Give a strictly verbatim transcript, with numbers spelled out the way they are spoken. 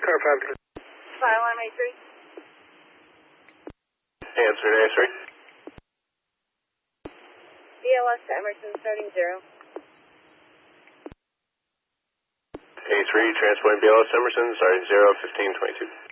Car five. Fire alarm A three. Answer to A three. B L S to Emerson starting zero. A three, transporting B L S Emerson, starting zero, fifteen twenty-two.